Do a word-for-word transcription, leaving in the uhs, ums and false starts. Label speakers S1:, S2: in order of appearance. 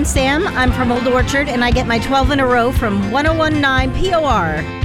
S1: name's Sam. I'm from Old Orchard, and I get my twelve in a row from one oh one point nine P O R.